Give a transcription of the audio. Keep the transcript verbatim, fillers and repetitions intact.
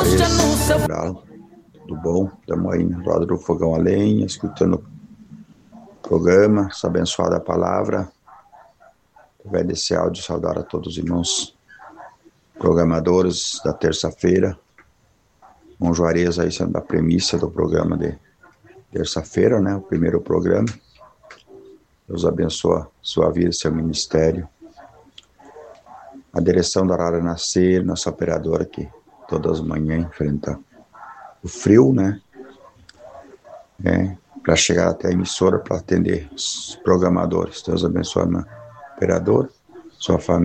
Tudo bom? Estamos aí na roda do fogão a lenha, escutando o programa, essa abençoada palavra. Vai desse áudio saudar a todos os irmãos programadores da terça-feira. Irmão Juarez aí sendo a premissa do programa de terça-feira, né? O primeiro programa. Deus abençoe sua vida, seu ministério. A direção da Arara Nascer, nossa operadora que todas as manhãs enfrenta o frio, né? É, para chegar até a emissora para atender os programadores. Deus abençoe a minha operadora, sua família.